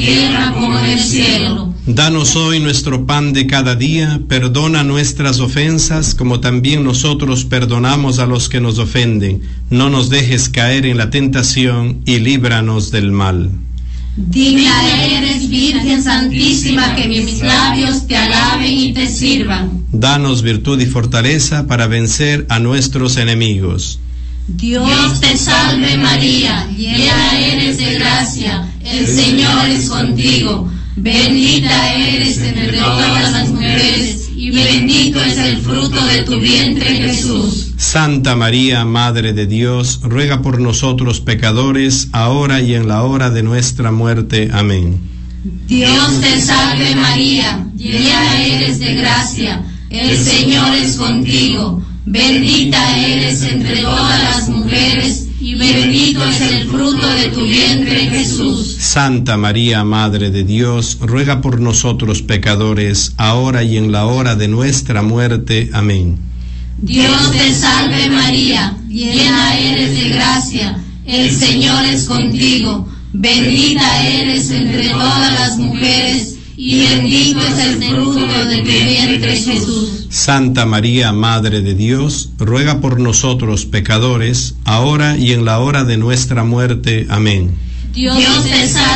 tierra como en el cielo. Danos hoy nuestro pan de cada día, perdona nuestras ofensas como también nosotros perdonamos a los que nos ofenden. No nos dejes caer en la tentación y líbranos del mal. Digna eres, Virgen Santísima, que mis labios te alaben y te sirvan. Danos virtud y fortaleza para vencer a nuestros enemigos. Dios te salve María, llena eres de gracia, el Señor es contigo. Bendita eres entre todas las mujeres, y bendito es el fruto de tu vientre, Jesús. Santa María, Madre de Dios, ruega por nosotros pecadores, ahora y en la hora de nuestra muerte. Amén. Dios te salve María, llena eres de gracia, el Señor es contigo. Bendita eres entre todas las mujeres, y bendito es el fruto de tu vientre, Jesús. Santa María, Madre de Dios, ruega por nosotros pecadores, ahora y en la hora de nuestra muerte. Amén. Dios te salve María, llena eres de gracia, el Señor es contigo. Bendita eres entre todas las mujeres, y bendito es el fruto de tu vientre, Jesús. Santa María, Madre de Dios, ruega por nosotros pecadores, ahora y en la hora de nuestra muerte. Amén. Dios te salve